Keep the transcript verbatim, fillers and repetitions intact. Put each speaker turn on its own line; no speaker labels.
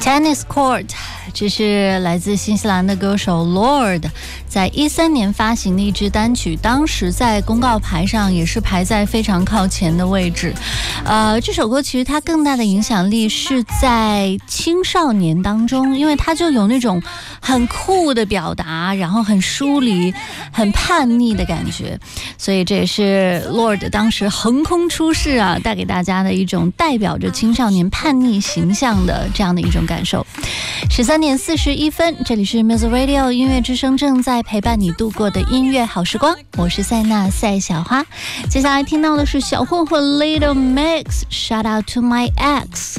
Tennis Court， 这是来自新西兰的歌手 Lorde 在一三年发行的一支单曲，当时在公告牌上也是排在非常靠前的位置。呃，这首歌其实它更大的影响力是在青少年当中，因为它就有那种很酷的表达，然后很疏离、很叛逆的感觉，所以这也是 Lorde 当时横空出世啊，带给大家的一种代表着青少年叛逆形象的这样的一种感受。十三点四十一分，这里是 Music Radio 音乐之声，正在陪伴你度过的音乐好时光，我是塞娜赛小花。接下来听到的是小混混 Little Mix， Shout out to my ex。